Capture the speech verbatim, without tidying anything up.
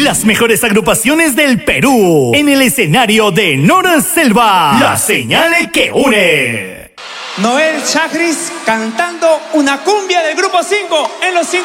Las mejores agrupaciones del Perú en el escenario de Nora Selva. La señal que une. Noel Chagris cantando una cumbia del grupo cinco en los cinco.